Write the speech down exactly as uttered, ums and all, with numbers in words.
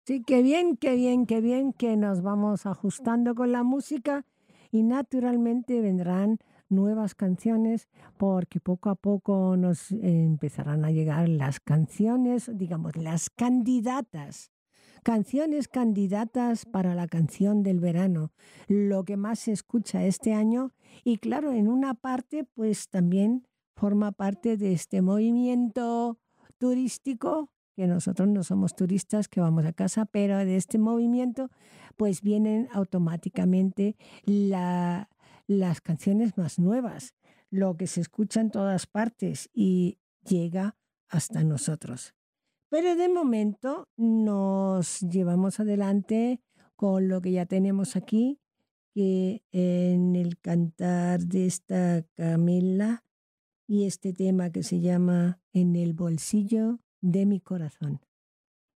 Sí, qué bien, qué bien, qué bien que nos vamos ajustando con la música y naturalmente vendrán nuevas canciones porque poco a poco nos eh, empezarán a llegar las canciones, digamos, las candidatas. Canciones candidatas para la canción del verano, lo que más se escucha este año y claro, en una parte pues también forma parte de este movimiento turístico, que nosotros no somos turistas que vamos a casa, pero de este movimiento pues vienen automáticamente la- las canciones más nuevas, lo que se escucha en todas partes y llega hasta nosotros. Pero de momento nos llevamos adelante con lo que ya tenemos aquí, que en el cantar de esta Camila y este tema que se llama En el bolsillo de mi corazón.